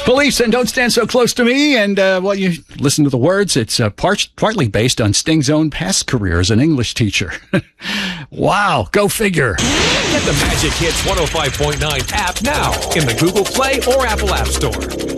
Police and Don't Stand So Close to Me. And, well, you listen to the words. It's partly based on Sting's own past career as an English teacher. Wow. Go figure. Get the Magic Hits 105.9 app now in the Google Play or Apple App Store.